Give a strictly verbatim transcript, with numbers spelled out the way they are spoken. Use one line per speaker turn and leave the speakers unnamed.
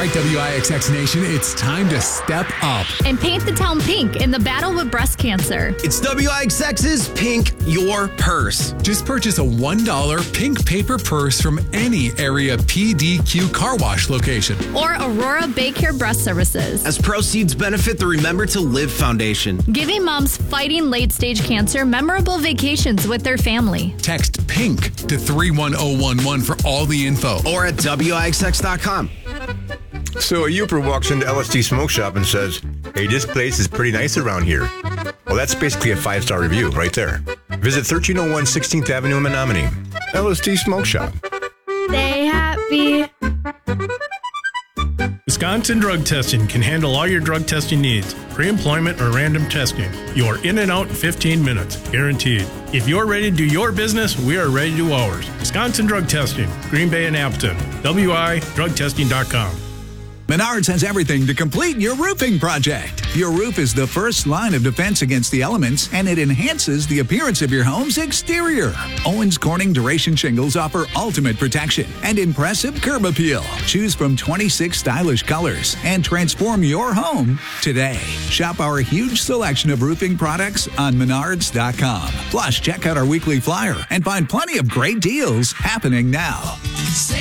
right, W I X X Nation, it's time to step up
and paint the town pink in the battle with breast cancer.
It's W I X X's Pink Your Purse.
Just purchase a one dollar pink paper purse from any area P D Q car wash location.
Or Aurora Baycare Breast Services.
As proceeds benefit the Remember to Live Foundation.
Giving moms fighting late-stage cancer memorable vacations with their family.
Text PINK to three one zero one one for all the info.
Or at W I X X dot com.
So a Youper walks into L S T Smoke Shop and says, "Hey, this place is pretty nice around here." Well, that's basically a five-star review right there. Visit thirteen oh one sixteenth Avenue in Menominee. L S T Smoke Shop.
Stay happy.
Wisconsin Drug Testing can handle all your drug testing needs, pre-employment or random testing. You're in and out in fifteen minutes, guaranteed. If you're ready to do your business, we are ready to do ours. Wisconsin Drug Testing, Green Bay and Appleton. W I drug testing dot com.
Menards has everything to complete your roofing project. Your roof is the first line of defense against the elements, and it enhances the appearance of your home's exterior. Owens Corning Duration Shingles offer ultimate protection and impressive curb appeal. Choose from twenty-six stylish colors and transform your home today. Shop our huge selection of roofing products on menards dot com. Plus, check out our weekly flyer and find plenty of great deals happening now.
Save